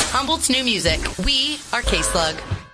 Humboldt's new music. We are K-Slug.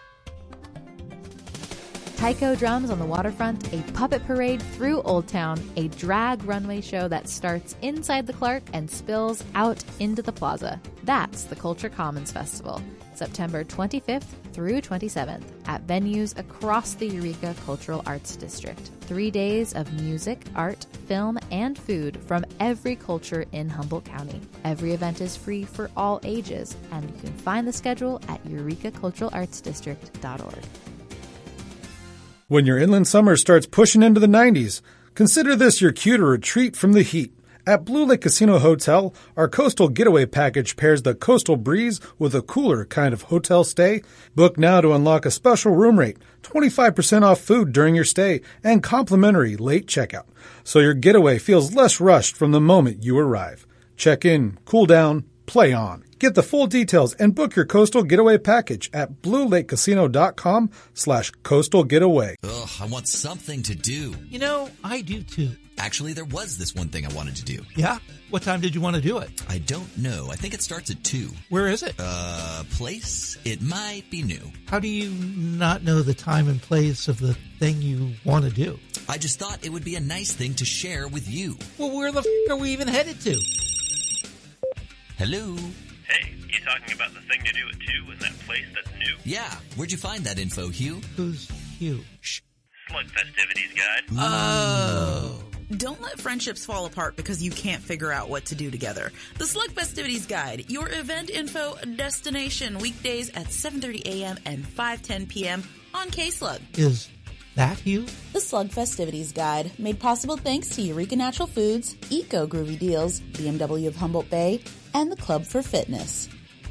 Tycho Drums on the Waterfront, a puppet parade through Old Town, a drag runway show that starts inside the Clark and spills out into the plaza. That's the Culture Commons Festival, September 25th through 27th at venues across the Eureka Cultural Arts District. 3 days of music, art, film, and food from every culture in Humboldt County. Every event is free for all ages, and you can find the schedule at eurekaculturalartsdistrict.org. When your inland summer starts pushing into the 90s, consider this your cue to retreat from the heat. At Blue Lake Casino Hotel, our coastal getaway package pairs the coastal breeze with a cooler kind of hotel stay. Book now to unlock a special room rate, 25% off food during your stay, and complimentary late checkout, so your getaway feels less rushed from the moment you arrive. Check in, cool down, play on. Get the full details and book your coastal getaway package at bluelakecasino.com/coastal getaway. Ugh, I want something to do. You know, I do too. Actually, there was this one thing I wanted to do. Yeah? What time did you want to do it? I don't know. I think it starts at 2. Where is it? Place? It might be new. How do you not know the time and place of the thing you want to do? I just thought it would be a nice thing to share with you. Well, where the are we even headed to? Hello? Hey, you talking about the thing to do at 2 in that place that's new? Yeah. Where'd you find that info, Hugh? Who's Hugh? Shh. Slug Festivities Guide. Oh. Don't let friendships fall apart because you can't figure out what to do together. The Slug Festivities Guide, your event info destination, weekdays at 7:30 a.m. and 5:10 p.m. on K-Slug. Is that Hugh? The Slug Festivities Guide, made possible thanks to Eureka Natural Foods, Eco Groovy Deals, BMW of Humboldt Bay, and the Club for Fitness.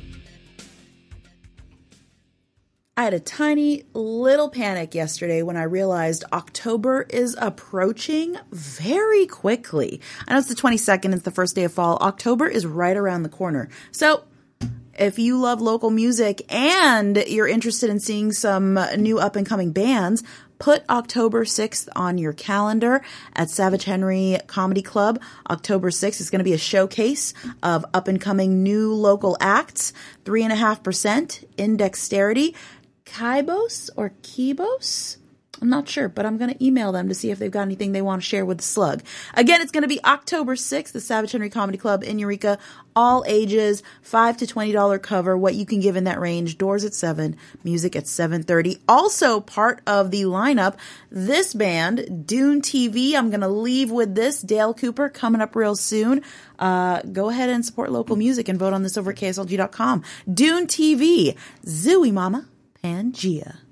I had a tiny little panic yesterday when I realized October is approaching very quickly. I know it's the 22nd, it's the first day of fall. October is right around the corner. So if you love local music and you're interested in seeing some new up-and-coming bands, put October 6th on your calendar at Savage Henry Comedy Club. October 6th is going to be a showcase of up-and-coming new local acts. 3.5% in dexterity. Kybos or Kibos? I'm not sure, but I'm going to email them to see if they've got anything they want to share with the Slug. Again, it's going to be October 6th, the Savage Henry Comedy Club in Eureka. All ages, $5 to $20 cover, what you can give in that range. Doors at 7, music at 7:30. Also part of the lineup, this band, Dune TV. I'm going to leave with this. Dale Cooper coming up real soon. Go ahead and support local music and vote on this over at KSLG.com. Dune TV, Zooey Mama, Pangea.